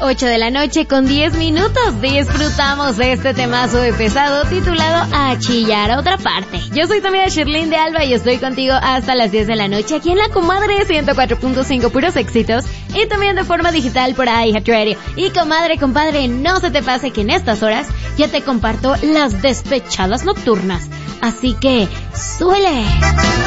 8 de la noche con 10 minutos. Disfrutamos de este temazo de Pesado titulado A Chillar a Otra Parte. Yo soy tu amiga Shirlyn de Alba y estoy contigo hasta las 10 de la noche aquí en La Comadre 104.5 puros éxitos y también de forma digital por iHeartRadio. Y comadre, compadre, no se te pase que en estas horas ya te comparto las despechadas nocturnas. Así que, ¡súbele!